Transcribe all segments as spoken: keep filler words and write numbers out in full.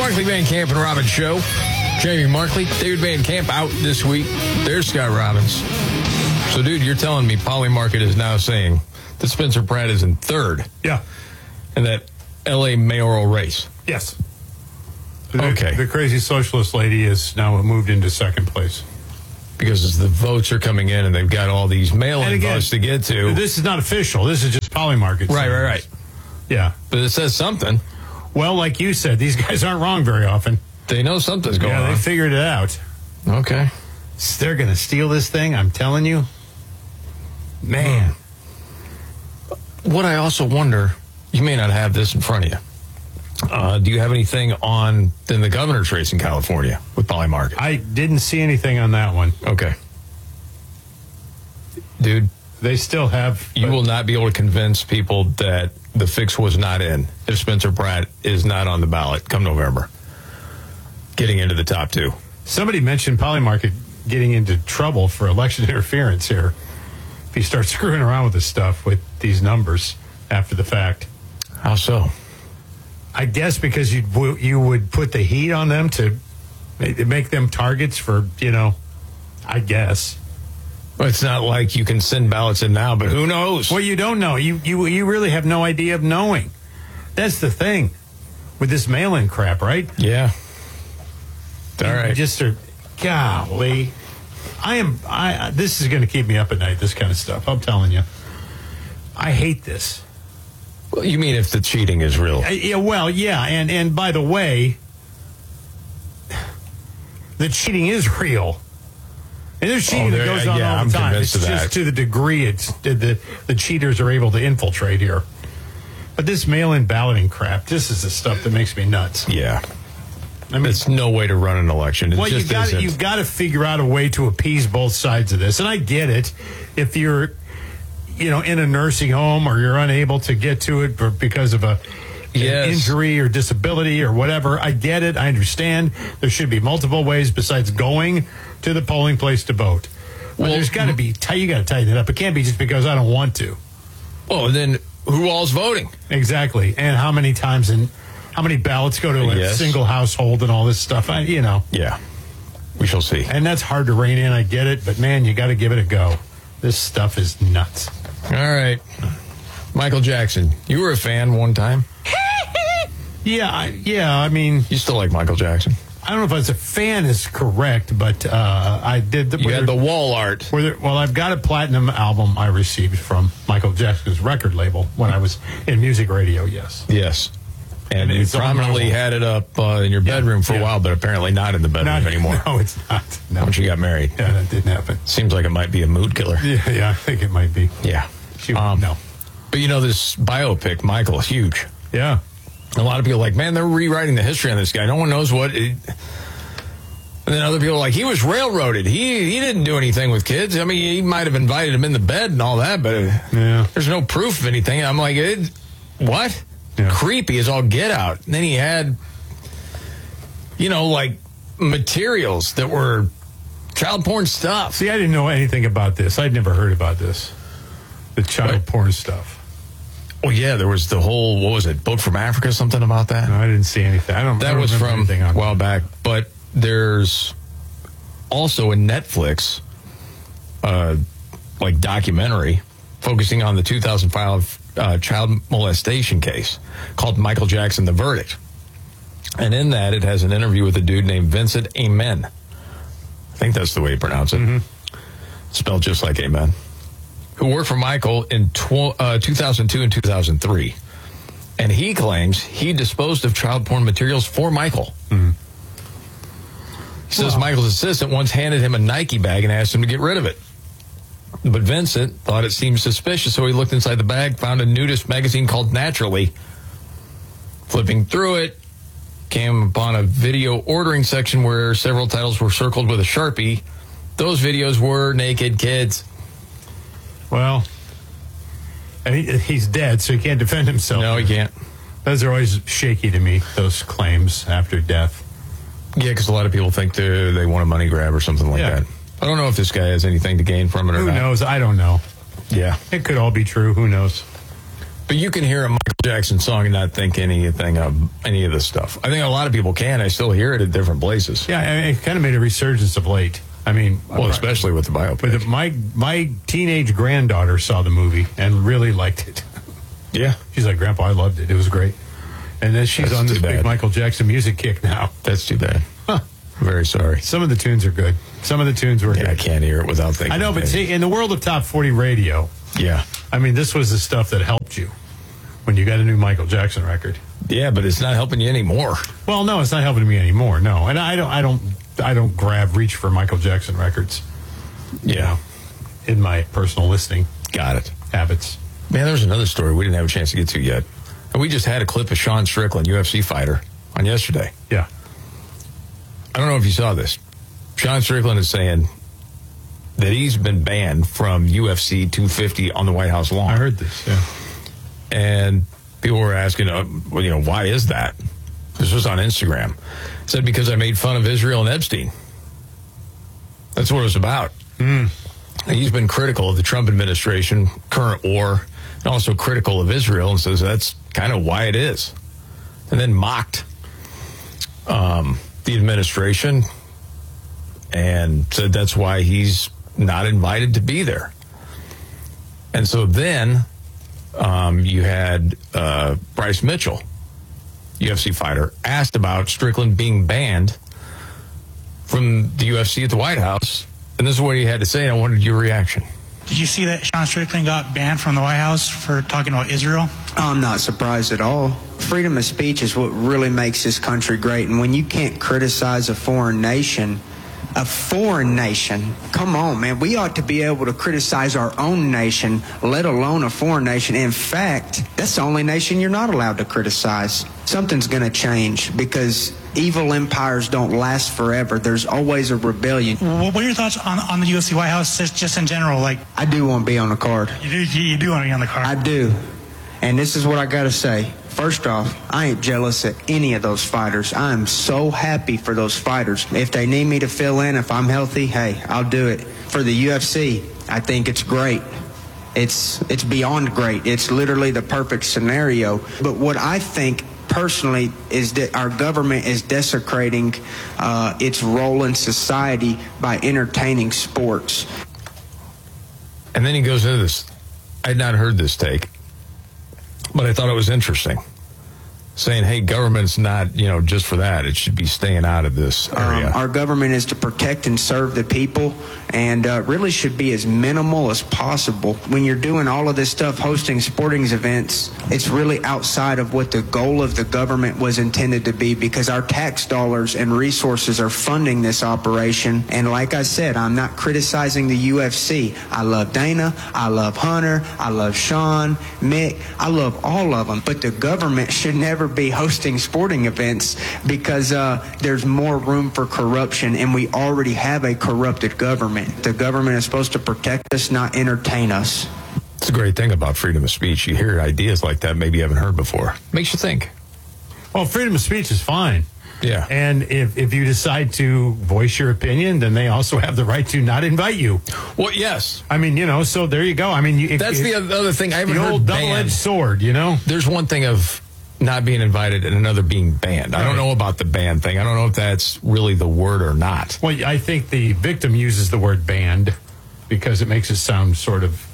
Markley, Van Camp, and Robbins show. Jamie Markley, David Van Camp out this week. There's Scott Robbins. So, dude, you're telling me Polymarket is now saying that Spencer Pratt is in third. Yeah. In that L A mayoral race. Yes. The, okay. The crazy socialist lady is now moved into second place. Because as the votes are coming in and they've got all these mail-in votes to get to. This is not official. This is just Polymarket. Right, right, right. Yeah. But it says something. Well, like you said, these guys aren't wrong very often. They know something's going on. Yeah, they figured it out. Okay. They're going to steal this thing, I'm telling you. Man. Hmm. What I also wonder, you may not have this in front of you. Uh, do you have anything on in the governor's race in California with Polymarket? I didn't see anything on that one. Okay. Dude. They still have... You will not be able to convince people that the fix was not in if Spencer Pratt is not on the ballot come November. Getting into the top two. Somebody mentioned Polymarket getting into trouble for election interference here. If you start screwing around with this stuff with these numbers after the fact. How so? I guess because you you would put the heat on them to make them targets for, you know, I guess. Well, it's not like you can send ballots in now, but who knows? Well, you don't know. You you you really have no idea of knowing. That's the thing with this mail-in crap, right? Yeah. All you right. Just are, golly. I am, I, this is going to keep me up at night, this kind of stuff. I'm telling you. I hate this. Well, you mean if the cheating is real? Uh, yeah, well, yeah, and, and by the way, the cheating is real. And there's cheating oh, that goes on yeah, all the I'm time. It's of just that. to the degree it's the, the cheaters are able to infiltrate here. But this mail-in balloting crap, this is the stuff that makes me nuts. Yeah. I mean, it's no way to run an election. It well, just you got isn't. you got to figure out a way to appease both sides of this, and I get it. If you're, you know, in a nursing home or you're unable to get to it because of a yes. an injury or disability or whatever, I get it. I understand. There should be multiple ways besides going to the polling place to vote. But well, there's got to be you got to tighten it up. It can't be just because I don't want to. Oh, and then who all's voting? Exactly, and how many times in. How many ballots go to a yes. single household and all this stuff? I, you know. Yeah. We shall see. And that's hard to rein in. I get it. But, man, you got to give it a go. This stuff is nuts. All right. Michael Jackson. You were a fan one time? yeah. I, yeah. I mean. You still like Michael Jackson? I don't know if I was a fan is correct, but uh, I did. The, you had the wall art. There, well, I've got a platinum album I received from Michael Jackson's record label when I was in music radio, yes. Yes. And, and you prominently had it up uh, in your yeah, bedroom for yeah. a while, but apparently not in the bedroom not, anymore. No, it's not. No. Once you got married. Yeah, that didn't happen. Seems like it might be a mood killer. Yeah, yeah, I think it might be. Yeah. She, um, no. But, you know, this biopic, Michael, huge. Yeah. A lot of people are like, man, they're rewriting the history on this guy. No one knows what... It, and then other people are like, he was railroaded. He he didn't do anything with kids. I mean, he might have invited him in the bed and all that, but yeah. there's no proof of anything. I'm like, it, what? Yeah. Creepy as all get out. And then he had, you know, like materials that were child porn stuff. See, I didn't know anything about this. I'd never heard about this. The child what? porn stuff. Oh, yeah, there was the whole, what was it, Boat from Africa, something about that? No, I didn't see anything. I don't That I don't was from anything on a while that. back. But there's also a Netflix, uh, like, documentary focusing on the two thousand five uh, child molestation case called Michael Jackson, The Verdict. And in that, it has an interview with a dude named Vincent Amen. I think that's the way you pronounce it. Mm-hmm. Spelled just like Amen. Who worked for Michael in tw- uh, two thousand two and two thousand three. And he claims he disposed of child porn materials for Michael. Mm-hmm. He says well, Michael's assistant once handed him a Nike bag and asked him to get rid of it. But Vincent thought it seemed suspicious, so he looked inside the bag, found a nudist magazine called Naturally. Flipping through it, came upon a video ordering section where several titles were circled with a Sharpie. Those videos were naked kids. Well, and he, he's dead, so he can't defend himself. No, he can't. Those are always shaky to me, those claims after death. Yeah, because a lot of people think they they want a money grab or something like yeah. that. I don't know if this guy has anything to gain from it or Who not. knows? I don't know. Yeah. It could all be true. Who knows? But you can hear a Michael Jackson song and not think anything of any of this stuff. I think a lot of people can. I still hear it at different places. Yeah, I mean, it kind of made a resurgence of late. I mean, well, especially with the biopic. But the, my my teenage granddaughter saw the movie and really liked it. Yeah, she's like, "Grandpa, I loved it. It was great." And then she's That's on this bad. big Michael Jackson music kick now. That's too bad. Huh. Very sorry. Some of the tunes are good. Some of the tunes were yeah, good. I can't hear it without thinking. I know, but see, in the world of top forty radio, yeah, I mean, this was the stuff that helped you when you got a new Michael Jackson record. Yeah, but it's not helping you anymore. Well, no, it's not helping me anymore. No, and I don't, I don't, I don't grab, reach for Michael Jackson records. Yeah, You know, in my personal listening got it. habits. Man, there's another story we didn't have a chance to get to yet. And we just had a clip of Sean Strickland, U F C fighter, on yesterday. Yeah. I don't know if you saw this. Sean Strickland is saying that he's been banned from U F C two fifty on the White House lawn. I heard this, yeah. And people were asking, uh, well, you know, why is that? This was on Instagram. It said, because I made fun of Israel and Epstein. That's what it was about. Mm. And he's been critical of the Trump administration, current war, and also critical of Israel, and says that's kind of why it is. And then mocked um, the administration and said that's why he's not invited to be there. And so then um, you had uh, Bryce Mitchell, U F C fighter, asked about Strickland being banned from the U F C at the White House. And this is what he had to say, and I wanted your reaction. Did you see that Sean Strickland got banned from the White House for talking about Israel? I'm not surprised at all. Freedom of speech is what really makes this country great. And when you can't criticize a foreign nation, a foreign nation, come on, man. We ought to be able to criticize our own nation, let alone a foreign nation. In fact, that's the only nation you're not allowed to criticize. Something's going to change because evil empires don't last forever. There's always a rebellion. What are your thoughts on, on the U F C White House just, just in general? Like, I do want to be on the card. you do, you, you do want to be on the card. I do. And this is what I got to say. First off, I ain't jealous of any of those fighters. I am so happy for those fighters. If they need me to fill in, if I'm healthy, hey, I'll do it. For the U F C, I think it's great. It's it's beyond great. It's literally the perfect scenario. But what I think personally is that our government is desecrating uh, its role in society by entertaining sports. And then he goes into this. I had not heard this take, but I thought it was interesting. Saying, hey, government's not, you know, just for that. It should be staying out of this area. Um, our government is to protect and serve the people, and uh, really should be as minimal as possible. When you're doing all of this stuff, hosting sporting events, it's really outside of what the goal of the government was intended to be, because our tax dollars and resources are funding this operation. And like I said, I'm not criticizing the U F C. I love Dana. I love Hunter. I love Sean, Mick. I love all of them. But the government should never be hosting sporting events because uh, there's more room for corruption, and we already have a corrupted government. The government is supposed to protect us, not entertain us. It's a great thing about freedom of speech. You hear ideas like that maybe you haven't heard before. Makes you think. Well, freedom of speech is fine. Yeah. And if, if you decide to voice your opinion, then they also have the right to not invite you. Well, yes. I mean, you know, so there you go. I mean, if, That's if, the other thing. I haven't the heard old banned. double-edged sword, you know? There's one thing of not being invited and another being banned. I don't Right. know about the ban thing. I don't know if that's really the word or not. Well, I think the victim uses the word banned because it makes it sound sort of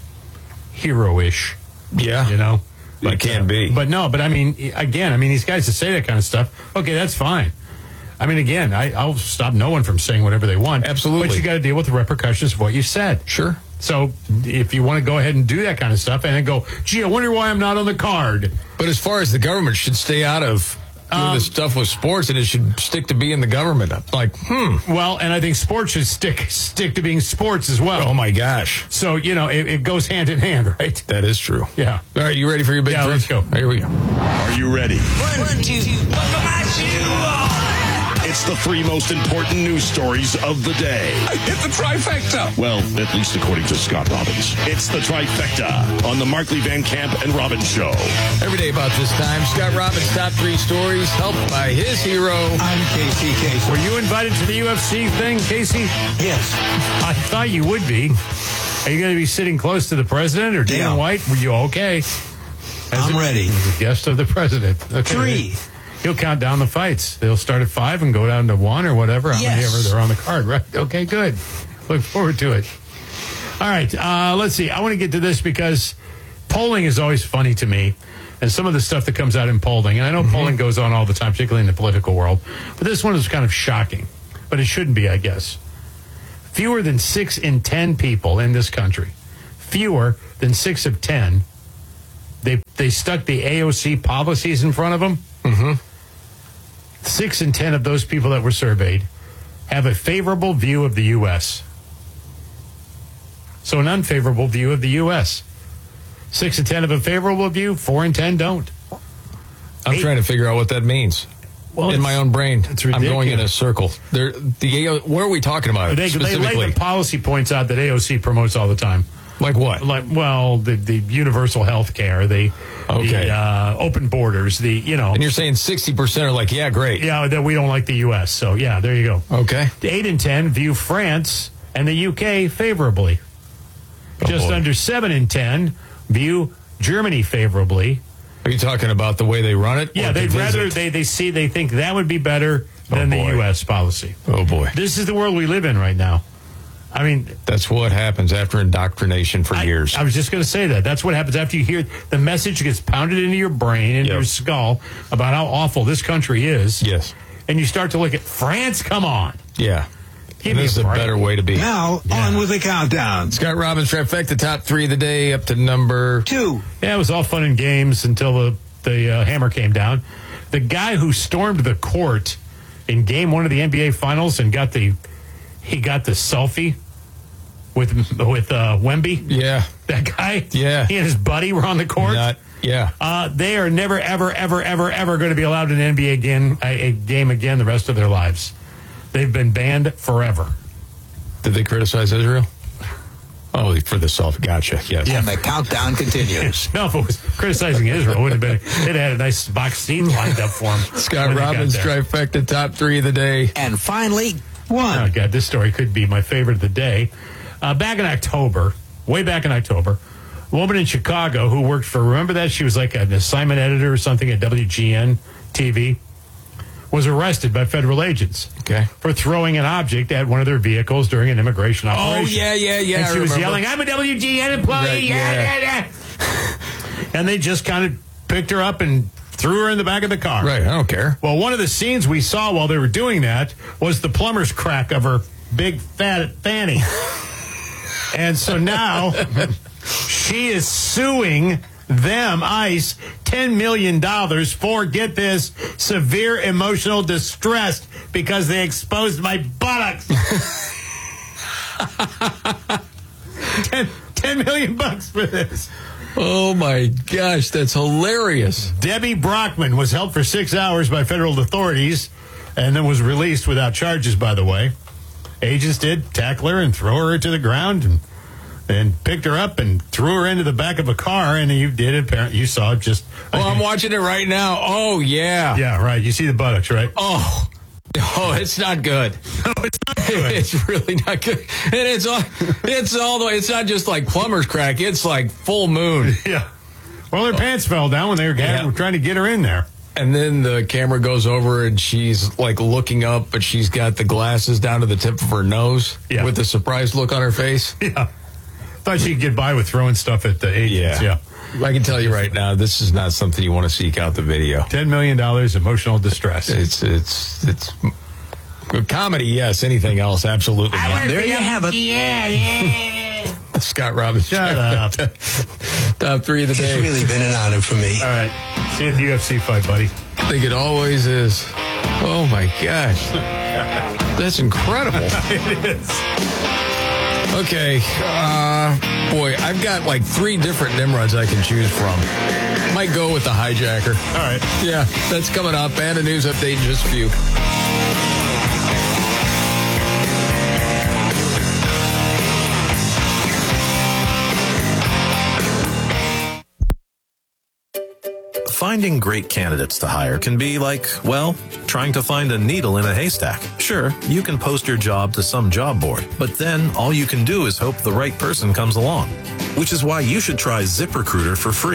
hero-ish, Yeah. you know? It can uh, be. But no, but I mean, again, I mean, these guys that say that kind of stuff, okay, that's fine. I mean, again, I, I'll stop no one from saying whatever they want. Absolutely. But you got to deal with the repercussions of what you said. Sure. So if you want to go ahead and do that kind of stuff and then go, gee, I wonder why I'm not on the card. But as far as the government should stay out of doing Um, this stuff with sports, and it should stick to being the government. Like, hmm. Well, and I think sports should stick stick to being sports as well. Oh, my gosh. So, you know, it, it goes hand in hand, right? That is true. Yeah. All right, you ready for your big Yeah, three? let's go. Here we go. Are you ready? One, two, buckle my shoe. It's the three most important news stories of the day. I hit the trifecta. Well, at least according to Scott Robbins. It's the trifecta on the Markley Van Camp and Robbins Show. Every day about this time, Scott Robbins' top three stories, helped by his hero. I'm Casey Kasem. Were you invited to the U F C thing, Casey? Yes. I thought you would be. Are you going to be sitting close to the president or Dana Yeah. White? Were you okay? I'm ready. He's a guest of the president. Okay. Three. He'll count down the fights. They'll start at five and go down to one or whatever. How many Yes. ever they're on the card, right? Okay, good. Look forward to it. All right, uh, let's see. I want to get to this because polling is always funny to me, and some of the stuff that comes out in polling. And I know mm-hmm. polling goes on all the time, particularly in the political world. But this one is kind of shocking. But it shouldn't be, I guess. Fewer than six in ten people in this country, fewer than six of ten, they they stuck the A O C policies in front of them. Mm-hmm. Six in ten of those people that were surveyed have a favorable view of the U S. So an unfavorable view of the U S. Six in ten have a favorable view, four in ten don't. I'm Eight. trying to figure out what that means. Well, in my own brain, it's I'm going in a ridiculous. circle. There, the A O, what are we talking about They, they specifically? lay the policy points out that A O C promotes all the time. Like what? Like, well, the, the universal health care, the, Okay. the uh, open borders, the, you know. And you're saying sixty percent are like, yeah, great. Yeah, that we don't like the U S. So, yeah, there you go. Okay. The eight in ten view France and the U K favorably. Oh, Just boy. under seven in ten view Germany favorably. Are you talking about the way they run it? Yeah, Or they'd the rather, visit? they, they see, they think that would be better than Oh, the boy. U S policy. Oh, boy. This is the world we live in right now. I mean, That's what happens after indoctrination for I, years. I was just going to say that. That's what happens after you hear the message gets pounded into your brain, into Yep. your skull about how awful this country is. yes. And you start to look at France, come on. Yeah. Give And me this is a break. better way to be. Now, Yeah. on with the countdown. Scott Robbins, trifecta, top three of the day, up to number. Two. Yeah, it was all fun and games until the, the uh, hammer came down. The guy who stormed the court in game one of the N B A Finals and got the he got the selfie with with uh, Wemby. Yeah. That guy. Yeah. He and his buddy were on the court. Not, yeah. Uh, they are never, ever, ever, ever, ever going to be allowed in an N B A again, a, a game again the rest of their lives. They've been banned forever. Did they criticize Israel? Oh, for the self. Gotcha. Yes. And the countdown continues. No, if it was criticizing Israel, it would have been. It had a nice box seat lined up for him. Scott when they got Robbins, there. trifecta, top three of the day. And finally, Oh, one. God, this story could be my favorite of the day. Uh, back in October, way back in October, a woman in Chicago who worked for, remember that? She was like an assignment editor or something at W G N T V, was arrested by federal agents. Okay. For throwing an object at one of their vehicles during an immigration Oh, operation. yeah, yeah, yeah. And I she was remember. yelling, I'm a W G N employee. Right, yeah, yeah. yeah, yeah. And they just kind of picked her up and threw her in the back of the car. Right. I don't care. Well, one of the scenes we saw while they were doing that was the plumber's crack of her big fat fanny. And so now she is suing them, ICE, ten million dollars for, get this, severe emotional distress because they exposed my buttocks. ten, ten million bucks for this. Oh, my gosh. That's hilarious. Debbie Brockman was held for six hours by federal authorities and then was released without charges, by the way. Agents did tackle her and throw her to the ground and and picked her up and threw her into the back of a car. And you did, apparently, you saw it just. Oh, I'm watching it right now. Oh, yeah. Yeah, right. You see the buttocks, right? Oh. Oh, it's not good. No, it's not good. It's really not good. And it's all, it's all the way, it's not just like plumber's crack. It's like full moon. Yeah. Well, her pants fell down when they were, Yeah. were trying to get her in there. And then the camera goes over and she's like looking up, but she's got the glasses down to the tip of her nose Yeah. with a surprised look on her face. Yeah. Thought she could get by with throwing stuff at the agents. Yeah. I can tell you right now, this is not something you want to seek out the video. ten million dollars emotional distress. It's, it's, it's comedy. Yes. Anything else? Absolutely not. There you have it. Yeah, yeah. Scott Robbins. Shut up. Top three of the It's day. really been an honor for me. All right. See you at the U F C fight, buddy. I think it always is. Oh my gosh. That's incredible. It is. Okay. Uh, boy, I've got like three different Nimrods I can choose from. Might go with the hijacker. All right. Yeah, that's coming up. And a news update in just a few. Finding great candidates to hire can be like, well, trying to find a needle in a haystack. Sure, you can post your job to some job board, but then all you can do is hope the right person comes along. Which is why you should try ZipRecruiter for free.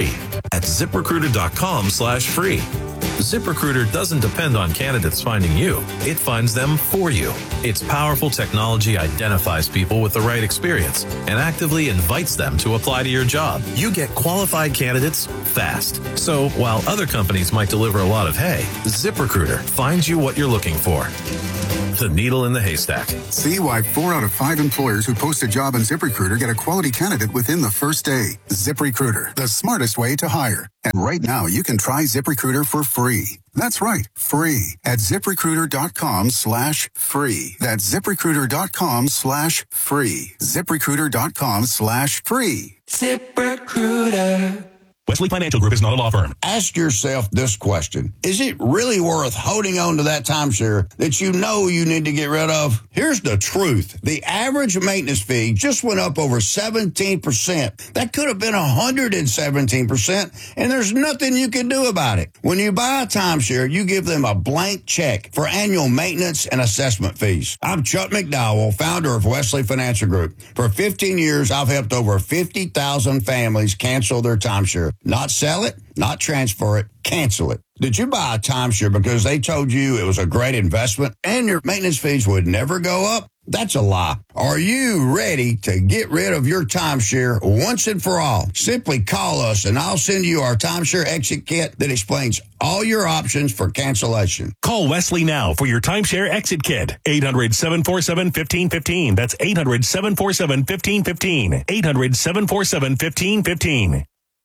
at ZipRecruiter.com slash free. ZipRecruiter doesn't depend on candidates finding you. It finds them for you. Its powerful technology identifies people with the right experience and actively invites them to apply to your job. You get qualified candidates fast. So while other companies might deliver a lot of hay, ZipRecruiter finds you what you're looking for. The needle in the haystack. See why four out of five employers who post a job on ZipRecruiter get a quality candidate within the first day. ZipRecruiter, the smartest way to hire. And right now, you can try ZipRecruiter for free. That's right, free at ZipRecruiter.com slash free. That's ZipRecruiter.com slash free. ZipRecruiter.com slash free. ZipRecruiter. Wesley Financial Group is not a law firm. Ask yourself this question. Is it really worth holding on to that timeshare that you know you need to get rid of? Here's the truth. The average maintenance fee just went up over seventeen percent. That could have been one hundred seventeen percent, and there's nothing you can do about it. When you buy a timeshare, you give them a blank check for annual maintenance and assessment fees. I'm Chuck McDowell, founder of Wesley Financial Group. For fifteen years, I've helped over fifty thousand families cancel their timeshare. Not sell it, not transfer it, cancel it. Did you buy a timeshare because they told you it was a great investment and your maintenance fees would never go up? That's a lie. Are you ready to get rid of your timeshare once and for all? Simply call us and I'll send you our timeshare exit kit that explains all your options for cancellation. Call Wesley now for your timeshare exit kit. eight hundred, seven four seven, one five one five. That's eight hundred, seven four seven, one five one five. eight hundred, seven four seven, one five one five.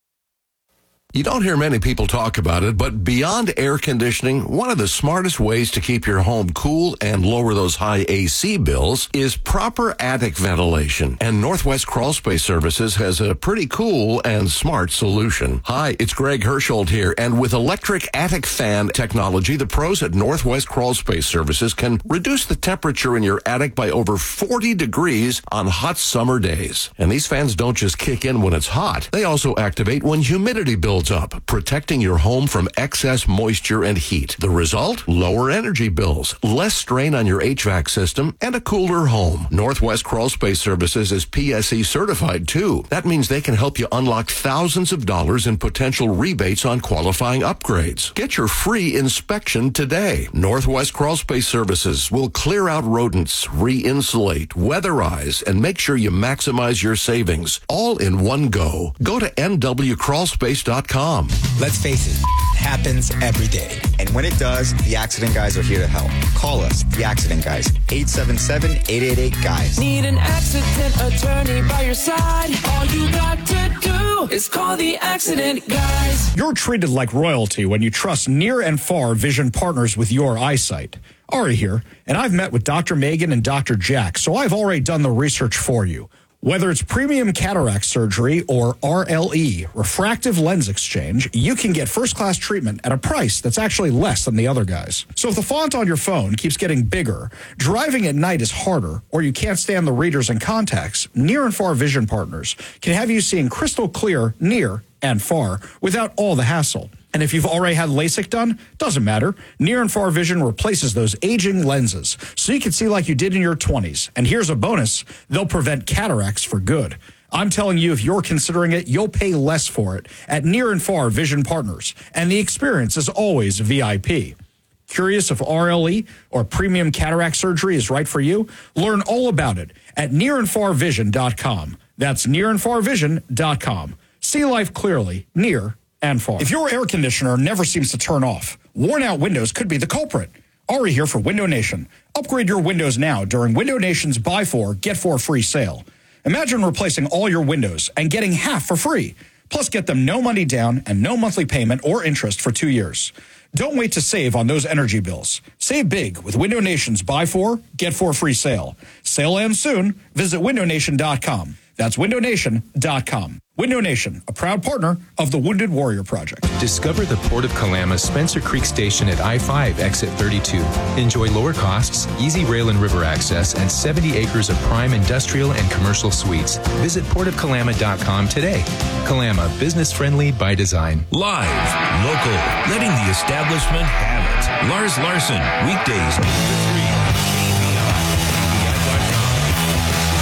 You don't hear many people talk about it, but beyond air conditioning, one of the smartest ways to keep your home cool and lower those high A C bills is proper attic ventilation. And Northwest Crawl Space Services has a pretty cool and smart solution. Hi, it's Greg Hersholt here, and with electric attic fan technology, the pros at Northwest Crawl Space Services can reduce the temperature in your attic by over forty degrees on hot summer days. And these fans don't just kick in when it's hot. They also activate when humidity builds up, protecting your home from excess moisture and heat. The result? Lower energy bills, less strain on your H V A C system, and a cooler home. Northwest Crawl Space Services is P S E certified too. That means they can help you unlock thousands of dollars in potential rebates on qualifying upgrades. Get your free inspection today. Northwest Crawl Space Services will clear out rodents, re-insulate, weatherize, and make sure you maximize your savings, all in one go. Go to N W crawl space dot com. Let's face it, it happens every day. And when it does, the Accident Guys are here to help. Call us, the Accident Guys, eight seven seven, eight eight eight, GUYS. Need an accident attorney by your side? All you got to do is call the Accident Guys. You're treated like royalty when you trust near and far vision partners with your eyesight. Ari here, and I've met with Doctor Megan and Doctor Jack, so I've already done the research for you. Whether it's premium cataract surgery or R L E, refractive lens exchange, you can get first-class treatment at a price that's actually less than the other guys. So if the font on your phone keeps getting bigger, driving at night is harder, or you can't stand the readers and contacts, Near and Far Vision Partners can have you seeing crystal clear near and far without all the hassle. And if you've already had LASIK done, doesn't matter. Near and Far Vision replaces those aging lenses so you can see like you did in your twenties. And here's a bonus. They'll prevent cataracts for good. I'm telling you, if you're considering it, you'll pay less for it at Near and Far Vision Partners. And the experience is always V I P. Curious if R L E or premium cataract surgery is right for you? Learn all about it at near and far vision dot com. That's near and far vision dot com. See life clearly, near and far. If your air conditioner never seems to turn off, worn out windows could be the culprit. Ari here for Window Nation. Upgrade your windows now during Window Nation's Buy Four, Get Four free sale. Imagine replacing all your windows and getting half for free. Plus get them no money down and no monthly payment or interest for two years. Don't wait to save on those energy bills. Save big with Window Nation's Buy Four, Get Four free sale. Sale ends soon. Visit window nation dot com. That's window nation dot com. Window Nation, a proud partner of the Wounded Warrior Project. Discover the Port of Kalama Spencer Creek Station at I five, exit thirty-two. Enjoy lower costs, easy rail and river access, and seventy acres of prime industrial and commercial suites. Visit port of kalama dot com today. Kalama, business friendly by design. Live, local, letting the establishment have it. Lars Larson, weekdays noon to three.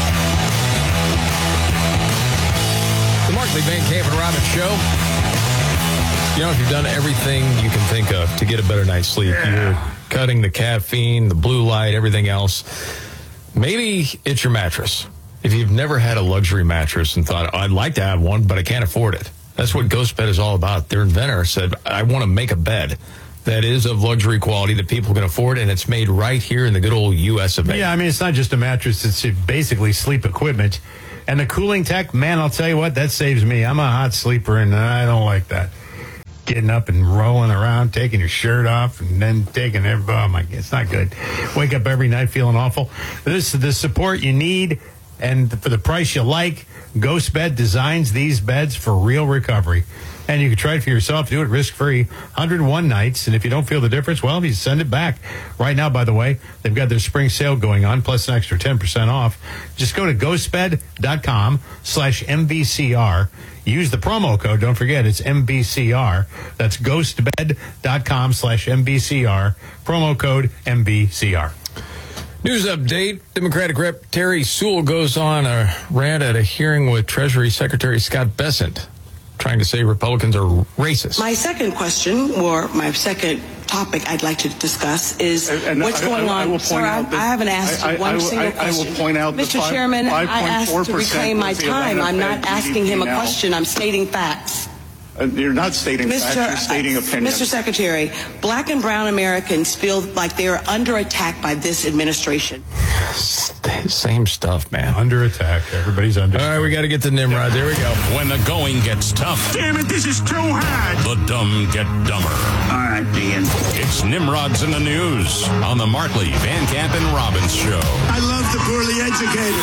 The Markley Van Camp and Robbins Show. You know, if you've done everything you can think of to get a better night's sleep, yeah. you're cutting the caffeine, the blue light, everything else, maybe it's your mattress. If you've never had a luxury mattress and thought, oh, I'd like to have one, but I can't afford it. That's what GhostBed is all about. Their inventor said, I want to make a bed that is of luxury quality that people can afford, and it's made right here in the good old U S of A. Yeah, I mean, it's not just a mattress. It's basically sleep equipment. And the cooling tech, man, I'll tell you what, that saves me. I'm a hot sleeper, and I don't like that. Getting up and rolling around, taking your shirt off, and then taking every, oh my God, it's not good. Wake up every night feeling awful. This is the support you need, and for the price you like. GhostBed designs these beds for real recovery. And you can try it for yourself. Do it risk-free. one hundred one nights. And if you don't feel the difference, well, you send it back. Right now, by the way, they've got their spring sale going on, plus an extra ten percent off. Just go to ghostbed.com slash MVCR. Use the promo code. Don't forget, it's M B C R. That's ghostbed.com slash MVCR. Promo code M B C R. News update. Democratic Rep Terry Sewell goes on a rant at a hearing with Treasury Secretary Scott Bessent, trying to say Republicans are racist. My second question, or my second topic I'd like to discuss is and what's I, going I, I on. will Sir, point I, out that I haven't asked I, you one I, single I, question. I will point out Mister five, Chairman, I asked to reclaim my time. I'm not asking him a now. question. I'm stating facts. Uh, you're not stating Mister facts, you're stating opinions. Mister Secretary, black and brown Americans feel like they are under attack by this administration. Same stuff, man. Under attack. Everybody's under attack. All right, we got to get to Nimrod. There we go. When the going gets tough. Damn it, this is too hard. The dumb get dumber. All right, Dean. It's Nimrod's in the News on the Markley, Van Camp, and Robbins Show. I love the poorly educated.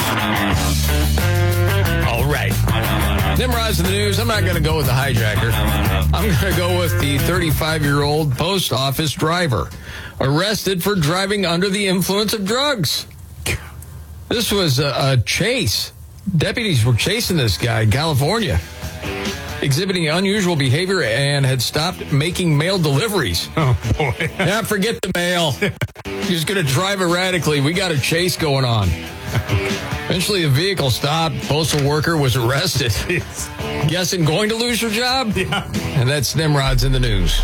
All right. Nimrod's in the News. I'm not going to go with the hijacker. I'm going to go with the thirty-five-year-old post office driver arrested for driving under the influence of drugs. This was a, a chase. Deputies were chasing this guy in California, exhibiting unusual behavior and had stopped making mail deliveries. Oh, boy. Yeah, forget the mail. He's going to drive erratically. We got a chase going on. Eventually, the vehicle stopped. Postal worker was arrested. Guessing going to lose your job? Yeah. And that's Nimrod's in the News.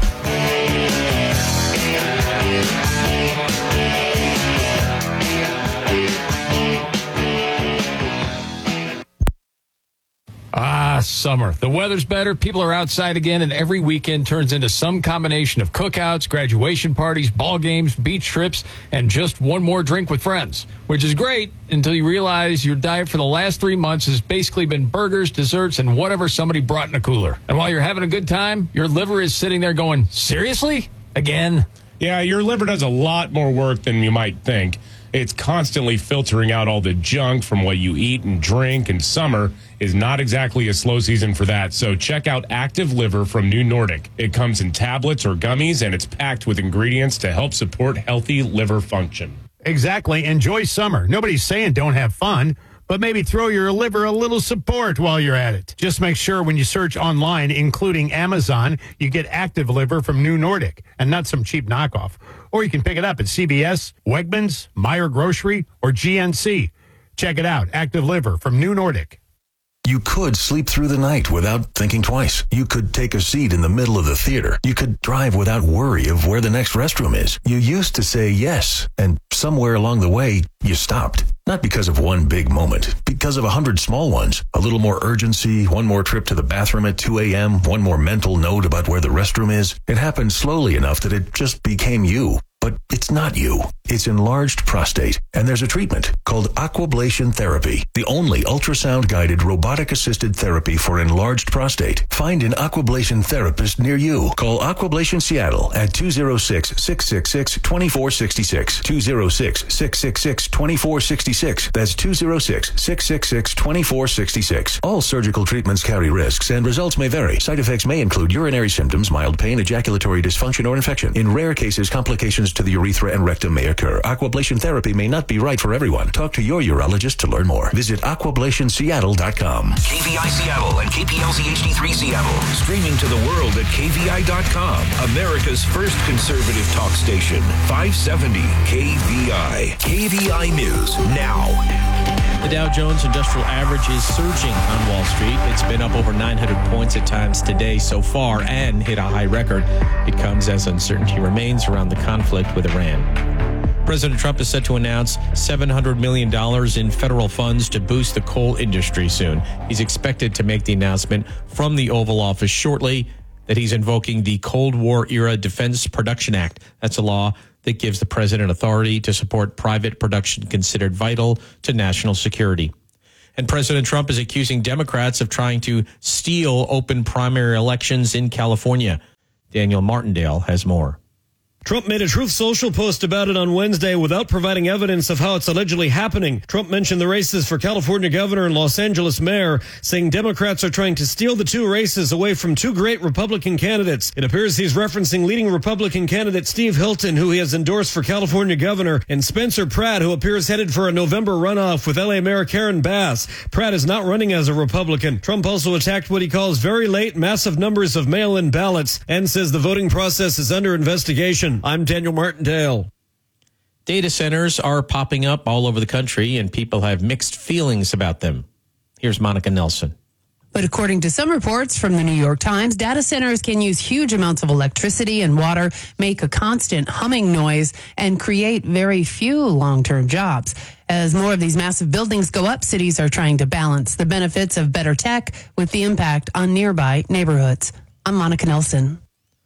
Ah, summer. The weather's better, people are outside again, and every weekend turns into some combination of cookouts, graduation parties, ball games, beach trips, and just one more drink with friends, which is great until you realize your diet for the last three months has basically been burgers, desserts, and whatever somebody brought in a cooler. And while you're having a good time, your liver is sitting there going, seriously? Again? Yeah, your liver does a lot more work than you might think. It's constantly filtering out all the junk from what you eat and drink, and summer is not exactly a slow season for that. So check out Active Liver from New Nordic. It comes in tablets or gummies, and it's packed with ingredients to help support healthy liver function. Exactly. Enjoy summer. Nobody's saying don't have fun, but maybe throw your liver a little support while you're at it. Just make sure when you search online, including Amazon, you get Active Liver from New Nordic and not some cheap knockoff. Or you can pick it up at C V S, Wegmans, Meijer Grocery, or G N C. Check it out. Active Liver from New Nordic. You could sleep through the night without thinking twice. You could take a seat in the middle of the theater. You could drive without worry of where the next restroom is. You used to say yes, and somewhere along the way, you stopped. Not because of one big moment, because of a hundred small ones. A little more urgency, one more trip to the bathroom at two a.m., one more mental note about where the restroom is. It happened slowly enough that it just became you. But it's not you. It's enlarged prostate, and there's a treatment called aquablation therapy, the only ultrasound-guided robotic-assisted therapy for enlarged prostate. Find an aquablation therapist near you. Call Aquablation Seattle at two oh six, six six six, two four six six, two oh six, six six six, two four six six. That's two oh six, six six six, two four six six. All surgical treatments carry risks, and results may vary. Side effects may include urinary symptoms, mild pain, ejaculatory dysfunction, or infection. In rare cases, complications to the urethra and rectum may occur. Aquablation therapy may not be right for everyone. Talk to your urologist to learn more. Visit aquablation seattle dot com. K V I Seattle and K P L Z H D three Seattle. Streaming to the world at K V I dot com. America's first conservative talk station. five seventy K V I. K V I News now. The Dow Jones Industrial Average is surging on Wall Street. It's been up over nine hundred points at times today so far and hit a high record. It comes as uncertainty remains around the conflict with Iran. President Trump is set to announce seven hundred million dollars in federal funds to boost the coal industry soon. He's expected to make the announcement from the Oval Office shortly that he's invoking the Cold War-era Defense Production Act. That's a law that gives the president authority to support private production considered vital to national security. And President Trump is accusing Democrats of trying to steal open primary elections in California. Daniel Martindale has more. Trump made a Truth Social post about it on Wednesday without providing evidence of how it's allegedly happening. Trump mentioned the races for California governor and Los Angeles mayor, saying Democrats are trying to steal the two races away from two great Republican candidates. It appears he's referencing leading Republican candidate Steve Hilton, who he has endorsed for California governor, and Spencer Pratt, who appears headed for a November runoff with L A Mayor Karen Bass. Pratt is not running as a Republican. Trump also attacked what he calls very late, massive numbers of mail-in ballots and says the voting process is under investigation. I'm Daniel Martindale. Data centers are popping up all over the country, and people have mixed feelings about them. Here's Monica Nelson. But according to some reports from the New York Times, data centers can use huge amounts of electricity and water, make a constant humming noise, and create very few long-term jobs. As more of these massive buildings go up, cities are trying to balance the benefits of better tech with the impact on nearby neighborhoods. I'm Monica Nelson.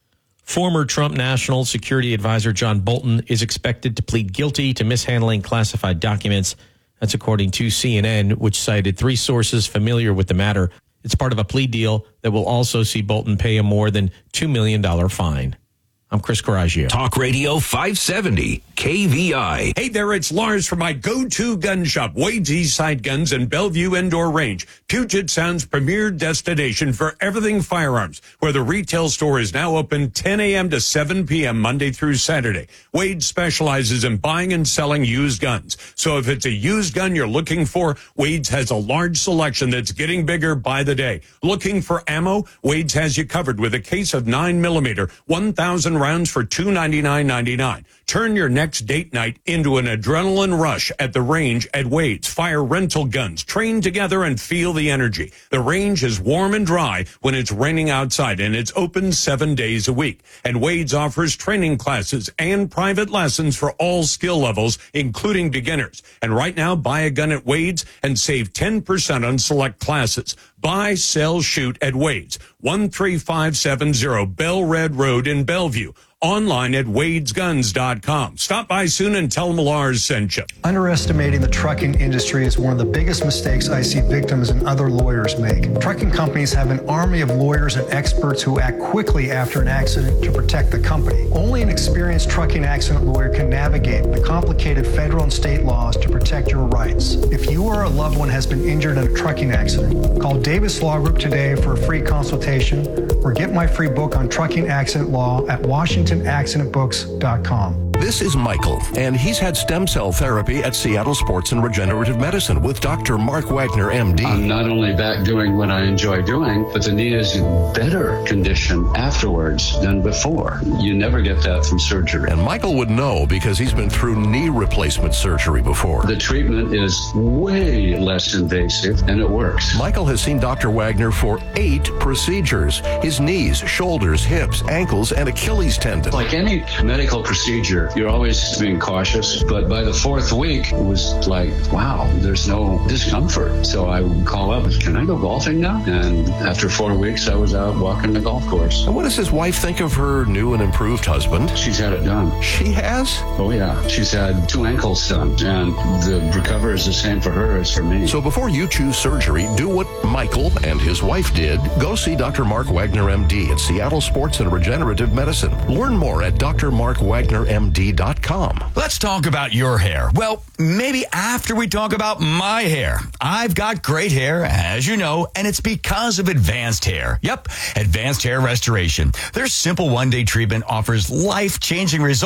Former Trump National Security Advisor John Bolton is expected to plead guilty to mishandling classified documents. That's according to C N N, which cited three sources familiar with the matter. It's part of a plea deal that will also see Bolton pay a more than two million dollars fine. I'm Chris Coraggio. Talk Radio five seventy, K V I. Hey there, it's Lars from my go-to gun shop, Wade's Eastside Guns in Bellevue Indoor Range, Puget Sound's premier destination for everything firearms, where the retail store is now open ten a.m. to seven p.m. Monday through Saturday. Wade specializes in buying and selling used guns. So if it's a used gun you're looking for, Wade's has a large selection that's getting bigger by the day. Looking for ammo? Wade's has you covered with a case of nine millimeter, one thousand rounds for two hundred ninety-nine ninety-nine. Turn your next date night into an adrenaline rush at the range at Wade's. Fire rental guns, train together and feel the energy. The range is warm and dry when it's raining outside, and it's open seven days a week. And Wade's offers training classes and private lessons for all skill levels, including beginners. And right now, buy a gun at Wade's and save ten percent on select classes. Buy, sell, shoot at Wade's, one three five seven zero Bell Red Road in Bellevue. Online at wades guns dot com. Stop by soon and tell them Lars sent you. Underestimating the trucking industry is one of the biggest mistakes I see victims and other lawyers make. Trucking companies have an army of lawyers and experts who act quickly after an accident to protect the company. Only an experienced trucking accident lawyer can navigate the complicated federal and state laws to protect your rights. If you or a loved one has been injured in a trucking accident, call Davis Law Group today for a free consultation or get my free book on trucking accident law at Washington accident books dot com. This is Michael, and he's had stem cell therapy at Seattle Sports and Regenerative Medicine with Doctor Mark Wagner, M D. I'm not only back doing what I enjoy doing, but the knee is in better condition afterwards than before. You never get that from surgery. And Michael would know because he's been through knee replacement surgery before. The treatment is way less invasive, and it works. Michael has seen Doctor Wagner for eight procedures. His knees, shoulders, hips, ankles, and Achilles tendon. Like any medical procedure, you're always being cautious, but by the fourth week, it was like, wow, there's no discomfort. So I would call up, can I go golfing now? And after four weeks, I was out walking the golf course. And what does his wife think of her new and improved husband? She's had it done. She has? Oh, yeah. She's had two ankles done, and the recovery is the same for her as for me. So before you choose surgery, do what Michael and his wife did. Go see Doctor Mark Wagner, M D at Seattle Sports and Regenerative Medicine. Learn more at D R Mark Wagner M D dot com. Let's talk about your hair. Well, maybe after we talk about my hair. I've got great hair, as you know, and it's because of Advanced Hair. Yep, Advanced Hair Restoration. Their simple one-day treatment offers life-changing results that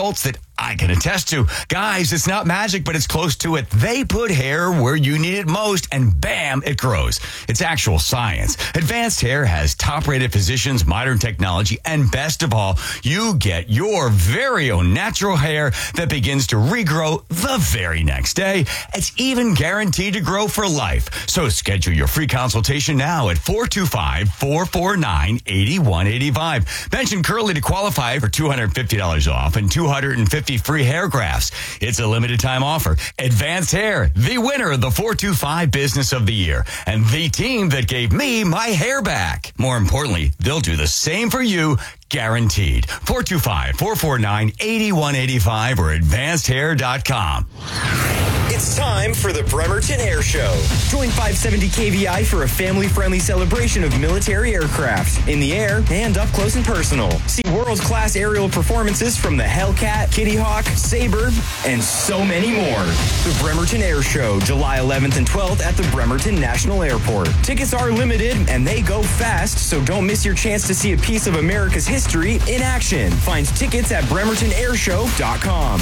I can attest to. Guys, it's not magic, but it's close to it. They put hair where you need it most, and bam, it grows. It's actual science. Advanced Hair has top-rated physicians, modern technology, and best of all, you get your very own natural hair that begins to regrow the very next day. It's even guaranteed to grow for life. So schedule your free consultation now at four two five, four four nine, eight one eight five. Mention Curly to qualify for two hundred fifty dollars off and two hundred fifty free hair grafts. It's a limited time offer. Advanced Hair, the winner of the four two five Business of the Year, and the team that gave me my hair back. More importantly, they'll do the same for you, guaranteed. four two five, four four nine, eight one eight five or advanced hair dot com. It's time for the Bremerton Air Show. Join five seventy K V I for a family-friendly celebration of military aircraft in the air and up close and personal. See world-class aerial performances from the Hellcat, Kitty Hawk, Sabre, and so many more. The Bremerton Air Show, July eleventh and twelfth at the Bremerton National Airport. Tickets are limited and they go fast, so don't miss your chance to see a piece of America's history in action. Find tickets at bremerton air show dot com.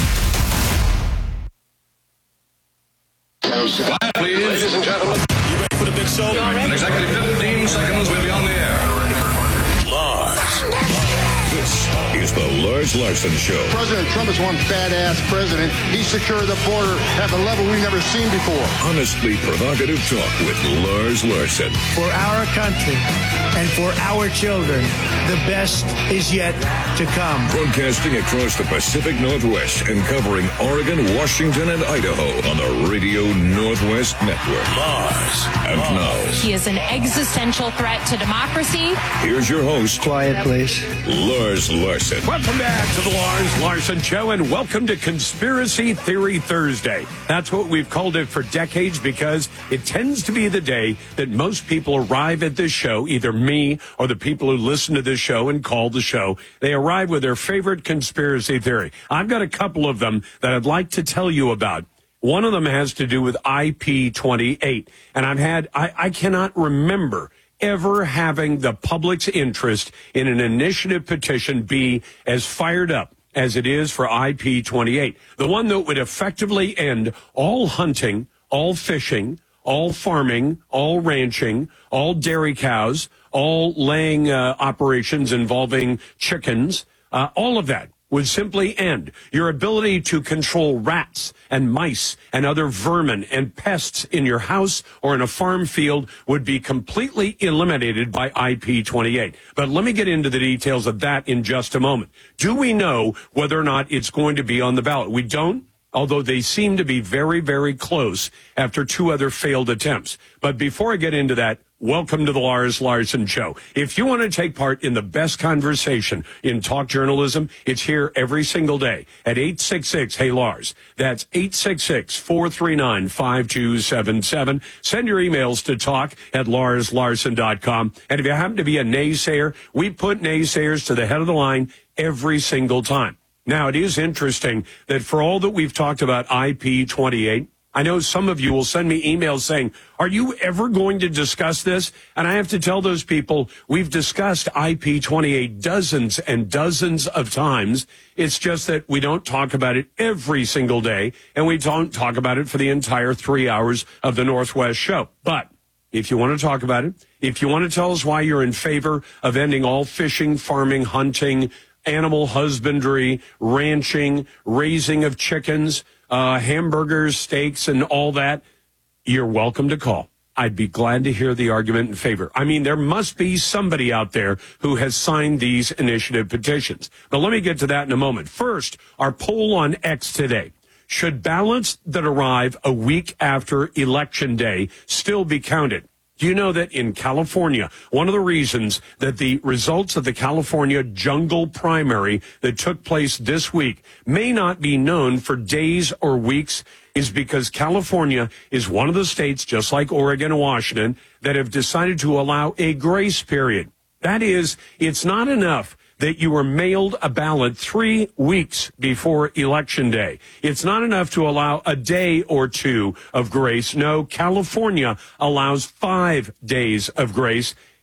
Quiet, please. Ladies and gentlemen. You ready for the big show? In exactly fifteen seconds, we'll be on the air. Lars. This is the Lars Larson Show. President Trump is one badass president. He secured the border at the level we've never seen before. Honestly provocative talk with Lars Larson. For our country and for our children, the best is yet to come. Broadcasting across the Pacific Northwest and covering Oregon, Washington, and Idaho on the Radio Northwest Network. Lars. And now. He is an existential threat to democracy. Here's your host. Quiet, please. Lars Larson. Welcome back to the Lars Larson Show, and welcome to Conspiracy Theory Thursday. That's what we've called it for decades because it tends to be the day that most people arrive at this show, either me or the people who listen to this show and call the show. They arrive with their favorite conspiracy theory. I've got a couple of them that I'd like to tell you about. One of them has to do with I P twenty-eight, and I've had, I, I cannot remember ever having the public's interest in an initiative petition be as fired up as it is for I P twenty-eight, the one that would effectively end all hunting, all fishing, all farming, all ranching, all dairy cows, all laying uh, operations involving chickens, uh, all of that would simply end. Your ability to control rats and mice and other vermin and pests in your house or in a farm field would be completely eliminated by I P twenty-eight. But let me get into the details of that in just a moment. Do we know whether or not it's going to be on the ballot? We don't, although they seem to be very, very close after two other failed attempts. But before I get into that, welcome to the Lars Larson Show. If you want to take part in the best conversation in talk journalism, it's here every single day at eight six six, hey Lars. That's eight six six, four three nine, five two seven seven. Send your emails to talk at lars larson dot com. And if you happen to be a naysayer, we put naysayers to the head of the line every single time. Now, it is interesting that for all that we've talked about I P twenty-eight, I know some of you will send me emails saying, are you ever going to discuss this? And I have to tell those people, we've discussed I P twenty-eight dozens and dozens of times. It's just that we don't talk about it every single day, and we don't talk about it for the entire three hours of the Northwest show. But if you want to talk about it, if you want to tell us why you're in favor of ending all fishing, farming, hunting, animal husbandry, ranching, raising of chickens, Uh, hamburgers, steaks, and all that, you're welcome to call. I'd be glad to hear the argument in favor. I mean, there must be somebody out there who has signed these initiative petitions. But let me get to that in a moment. First, our poll on X today. Should ballots that arrive a week after Election Day still be counted? Do you know that in California, one of the reasons that the results of the California jungle primary that took place this week may not be known for days or weeks is because California is one of the states, just like Oregon and Washington, that have decided to allow a grace period. That is, it's not enough that you were mailed a ballot three weeks before Election Day. It's not enough to allow a day or two of grace. No, California allows five days of grace.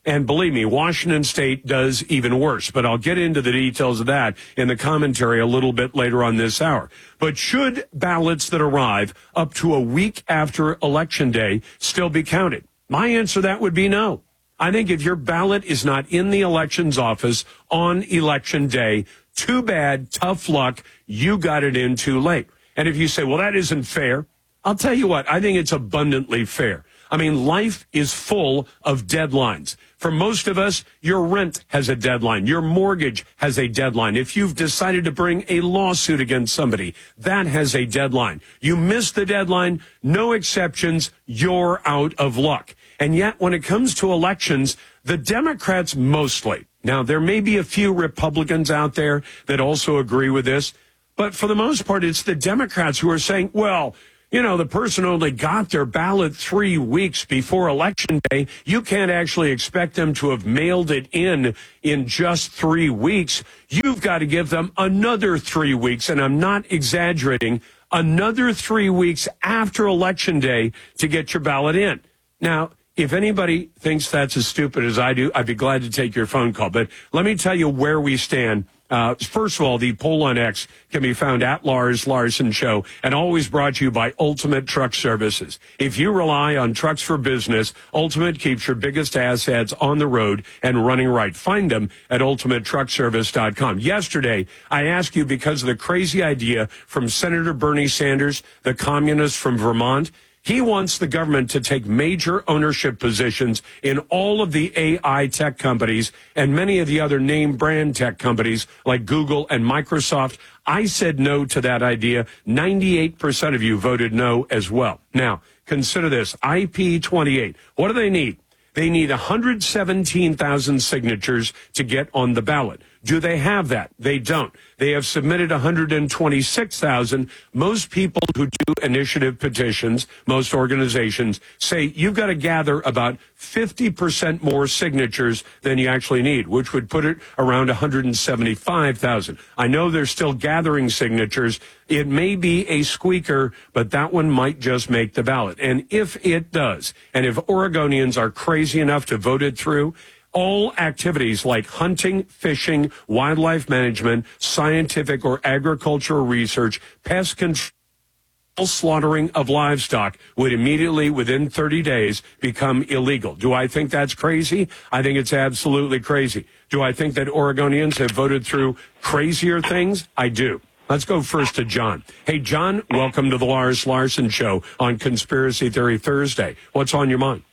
And believe me, Washington State does even worse. But I'll get into the details of that in the commentary a little bit later on this hour. But should ballots that arrive up to a week after Election Day still be counted? My answer to that would be no. I think if your ballot is not in the elections office on Election Day, too bad, tough luck, you got it in too late. And if you say, well, that isn't fair, I'll tell you what, I think it's abundantly fair. I mean, life is full of deadlines. For most of us, your rent has a deadline. Your mortgage has a deadline. If you've decided to bring a lawsuit against somebody, that has a deadline. You miss the deadline, no exceptions, you're out of luck. And yet, when it comes to elections, the Democrats mostly, now there may be a few Republicans out there that also agree with this, but for the most part, it's the Democrats who are saying, well, you know, the person only got their ballot three weeks before Election Day. You can't actually expect them to have mailed it in in just three weeks. You've got to give them another three weeks, and I'm not exaggerating, another three weeks after Election Day to get your ballot in. Now, if anybody thinks that's as stupid as I do, I'd be glad to take your phone call. But let me tell you where we stand. Uh, first of all, the poll on X can be found at Lars Larson Show and always brought to you by Ultimate Truck Services. If you rely on trucks for business, Ultimate keeps your biggest assets on the road and running right. Find them at ultimate truck service dot com. Yesterday, I asked you because of the crazy idea from Senator Bernie Sanders, the communist from Vermont. He wants the government to take major ownership positions in all of the A I tech companies and many of the other name brand tech companies like Google and Microsoft. I said no to that idea. ninety-eight percent of you voted no as well. Now, consider this. I P twenty-eight. What do they need? They need one hundred seventeen thousand signatures to get on the ballot. Do they have that? They don't. They have submitted one hundred twenty-six thousand. Most people who do initiative petitions, most organizations, say you've got to gather about fifty percent more signatures than you actually need, which would put it around one hundred seventy-five thousand. I know they're still gathering signatures. It may be a squeaker, but that one might just make the ballot. And if it does, and if Oregonians are crazy enough to vote it through, all activities like hunting, fishing, wildlife management, scientific or agricultural research, pest control, slaughtering of livestock would immediately, within thirty days, become illegal. Do I think that's crazy? I think it's absolutely crazy. Do I think that Oregonians have voted through crazier things? I do. Let's go first to John. Hey, John, welcome to the Lars Larson Show on Conspiracy Theory Thursday. What's on your mind?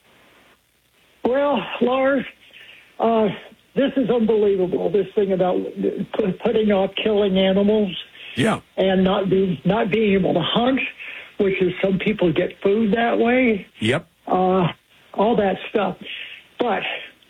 Well, Lars, Uh, this is unbelievable, this thing about putting off killing animals. Yeah. And not being, not being able to hunt, which is some people get food that way. Yep. Uh, all that stuff. But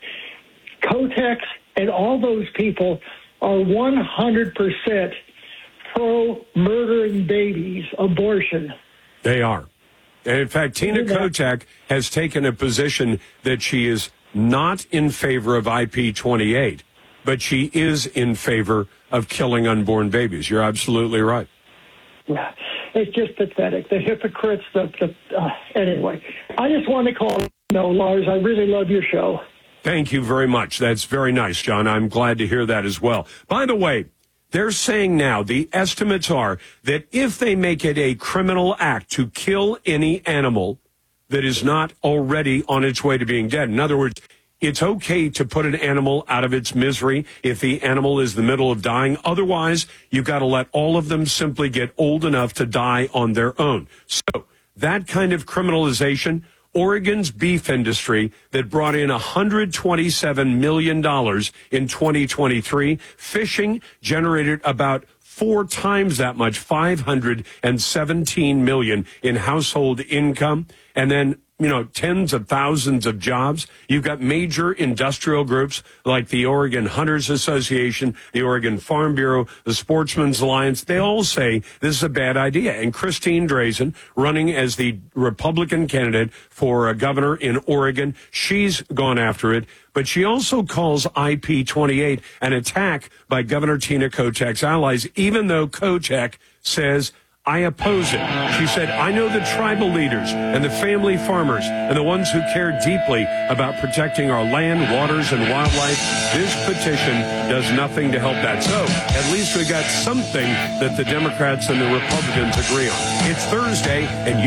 Kotex and all those people are one hundred percent pro-murdering babies, abortion. They are. And in fact, Tina Kotek has taken a position that she is not in favor of I P twenty-eight, but she is in favor of killing unborn babies. You're absolutely right. Yeah, it's just pathetic. The hypocrites, the, the uh, anyway. I just want to call, you know, Lars, I really love your show. Thank you very much. That's very nice, John. I'm glad to hear that as well. By the way, they're saying now, the estimates are that if they make it a criminal act to kill any animal that is not already on its way to being dead. In other words, it's okay to put an animal out of its misery if the animal is in the middle of dying. Otherwise, you've got to let all of them simply get old enough to die on their own. So that kind of criminalization, Oregon's beef industry that brought in one hundred twenty-seven million dollars in twenty twenty-three, fishing generated about four times that much, five hundred seventeen million dollars in household income. And then, you know, tens of thousands of jobs. You've got major industrial groups like the Oregon Hunters Association, the Oregon Farm Bureau, the Sportsman's Alliance. They all say this is a bad idea. And Christine Drazan, running as the Republican candidate for a governor in Oregon, she's gone after it. But she also calls I P twenty-eight an attack by Governor Tina Kotek's allies, even though Kotek says, I oppose it. She said, I know the tribal leaders and the family farmers and the ones who care deeply about protecting our land, waters, and wildlife. This petition does nothing to help that. So at least we got something that the Democrats and the Republicans agree on. It's Thursday, and you